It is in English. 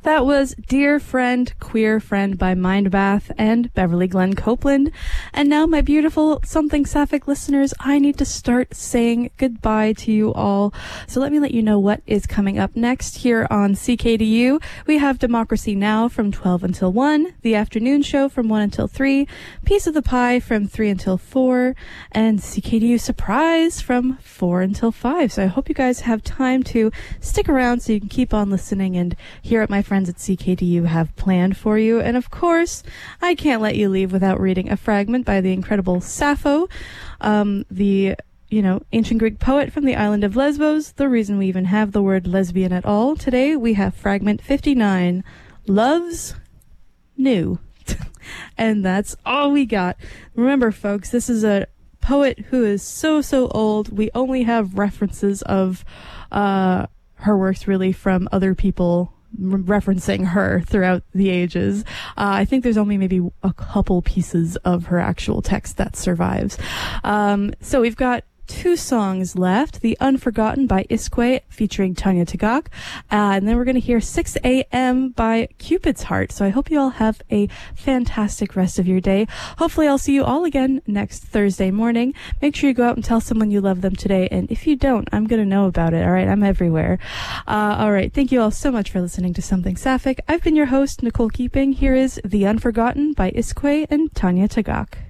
That was Dear Friend, Queer Friend by Mindbath and Beverly Glenn Copeland. And now, my beautiful Something Sapphic listeners, I need to start saying goodbye to you all. So let me let you know what is coming up next here on CKDU. We have Democracy Now! From 12 until 1, The Afternoon Show from 1 until 3, Piece of the Pie from 3 until 4, and CKDU Surprise from 4 until 5. So I hope you guys have time to stick around so you can keep on listening and hear what my friends at CKDU have planned for you. And of course, I can't let you leave without reading a fragment by the incredible Sappho, the ancient Greek poet from the island of Lesbos, the reason we even have the word lesbian at all. Today we have fragment 59, Love's New. And that's all we got. Remember, folks, this is a poet who is so old. We only have references of her works really from other people referencing her throughout the ages. I think there's only maybe a couple pieces of her actual text that survives. So we've got 2 songs left. The Unforgotten by Isque featuring Tanya Tagaq. And then we're going to hear 6 a.m. by Cupid's Heart. So I hope you all have a fantastic rest of your day. Hopefully I'll see you all again next Thursday morning. Make sure you go out and tell someone you love them today. And if you don't, I'm going to know about it. All right. I'm everywhere. All right. Thank you all so much for listening to Something Sapphic. I've been your host, Nicole Keeping. Here is The Unforgotten by Isque and Tanya Tagaq.